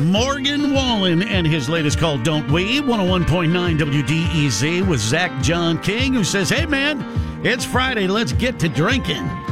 Morgan Wallen and his latest called Don't We, 101.9 WDEZ with Zach John King, who says, hey, man, it's Friday. Let's get to drinking.